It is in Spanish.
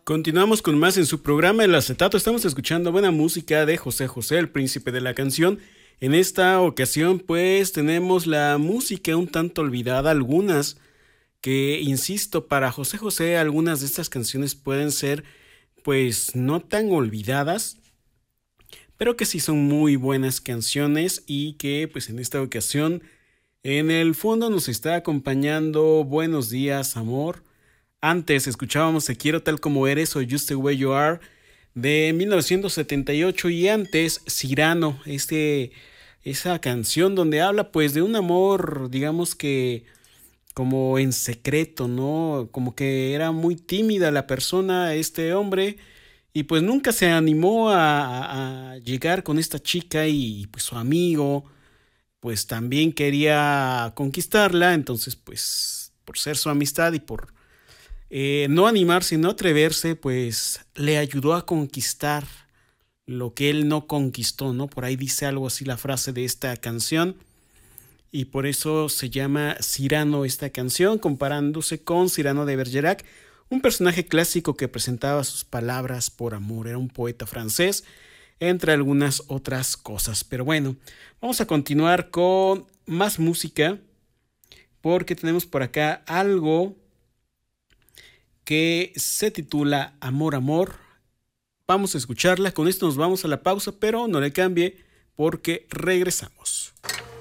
Continuamos con más en su programa El Acetato. Estamos escuchando buena música de José José, el príncipe de la canción. En esta ocasión, pues, tenemos la música un tanto olvidada, algunas que, insisto, para José José, algunas de estas canciones pueden ser, pues, no tan olvidadas, pero que sí son muy buenas canciones y que, pues, en esta ocasión, en el fondo nos está acompañando Buenos días, amor. Antes escuchábamos Te quiero tal como eres o Just the Way You Are de 1978 y antes Cyrano, esa canción donde habla pues de un amor, digamos que como en secreto, ¿no? Como que era muy tímida la persona, este hombre, y pues nunca se animó a llegar con esta chica y pues su amigo pues también quería conquistarla, entonces pues por ser su amistad y por no animarse y no atreverse, pues le ayudó a conquistar lo que él no conquistó, ¿no? Por ahí dice algo así la frase de esta canción y por eso se llama Cyrano esta canción, comparándose con Cyrano de Bergerac, un personaje clásico que presentaba sus palabras por amor, era un poeta francés, entre algunas otras cosas. Pero bueno, vamos a continuar con más música porque tenemos por acá algo que se titula Amor, Amor. Vamos a escucharla, con esto nos vamos a la pausa, pero no le cambie porque regresamos.